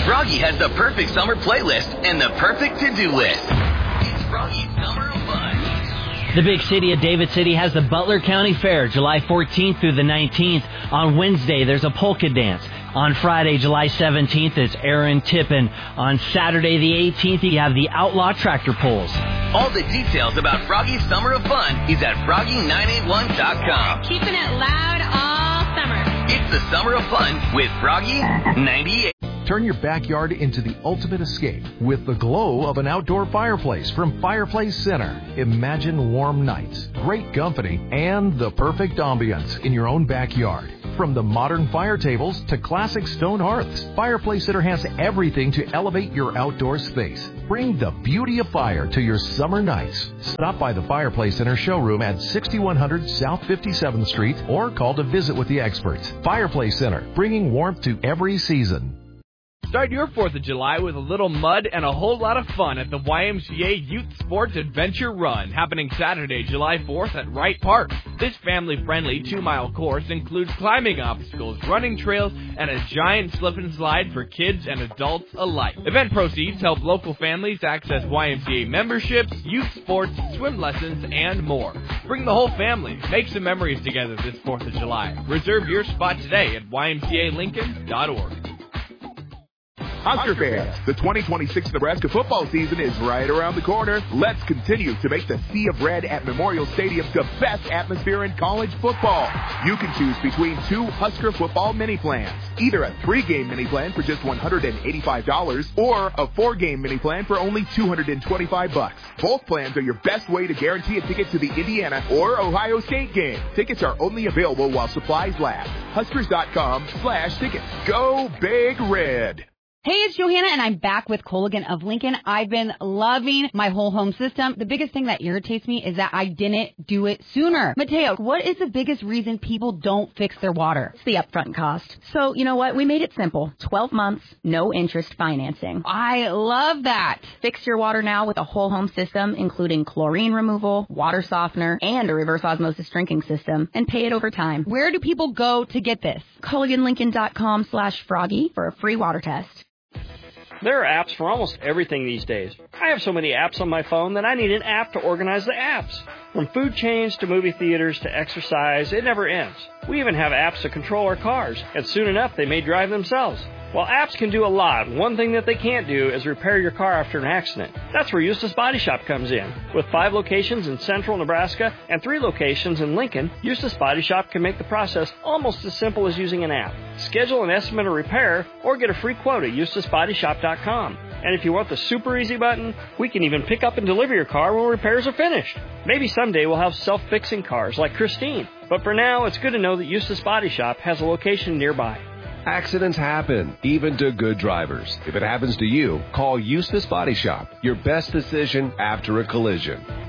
Froggy has the perfect summer playlist and the perfect to-do list. It's Froggy's Summer of Fun. The big city of David City has the Butler County Fair, July 14th through the 19th. On Wednesday, there's a polka dance. On Friday, July 17th, it's Aaron Tippin. On Saturday, the 18th, you have the Outlaw Tractor Pulls. All the details about Froggy's Summer of Fun is at Froggy981.com. Keeping it loud all summer. It's the Summer of Fun with Froggy 98. Turn your backyard into the ultimate escape with the glow of an outdoor fireplace from Fireplace Center. Imagine warm nights, great company, and the perfect ambience in your own backyard. From the modern fire tables to classic stone hearths, Fireplace Center has everything to elevate your outdoor space. Bring the beauty of fire to your summer nights. Stop by the Fireplace Center showroom at 6100 South 57th Street or call to visit with the experts. Fireplace Center, bringing warmth to every season. Start your 4th of July with a little mud and a whole lot of fun at the YMCA Youth Sports Adventure Run, happening Saturday, July 4th at Wright Park. This family-friendly 2-mile course includes climbing obstacles, running trails, and a giant slip and slide for kids and adults alike. Event proceeds help local families access YMCA memberships, youth sports, swim lessons, and more. Bring the whole family. Make some memories together this 4th of July. Reserve your spot today at ymcalincoln.org. Husker fans, the 2026 Nebraska football season is right around the corner. Let's continue to make the Sea of Red at Memorial Stadium the best atmosphere in college football. You can choose between 2 Husker football mini plans, either a 3-game mini plan for just $185 or a 4-game mini plan for only $225. Both plans are your best way to guarantee a ticket to the Indiana or Ohio State game. Tickets are only available while supplies last. Huskers.com/tickets. Go Big Red. Hey, it's Johanna, and I'm back with Colligan of Lincoln. I've been loving my whole home system. The biggest thing that irritates me is that I didn't do it sooner. Mateo, what is the biggest reason people don't fix their water? It's the upfront cost. So, you know what? We made it simple. 12 months, no interest financing. I love that. Fix your water now with a whole home system, including chlorine removal, water softener, and a reverse osmosis drinking system, and pay it over time. Where do people go to get this? ColliganLincoln.com/froggy for a free water test. There are apps for almost everything these days. I have so many apps on my phone that I need an app to organize the apps. From food chains to movie theaters to exercise, it never ends. We even have apps to control our cars, and soon enough they may drive themselves. While apps can do a lot, one thing that they can't do is repair your car after an accident. That's where Eustace Body Shop comes in. With 5 locations in central Nebraska and 3 locations in Lincoln, Eustace Body Shop can make the process almost as simple as using an app. Schedule an estimate of repair or get a free quote at EustaceBodyShop.com. And if you want the super easy button, we can even pick up and deliver your car when repairs are finished. Maybe someday we'll have self-fixing cars like Christine. But for now, it's good to know that Eustace Body Shop has a location nearby. Accidents happen, even to good drivers. If it happens to you, call Eustace Body Shop, your best decision after a collision.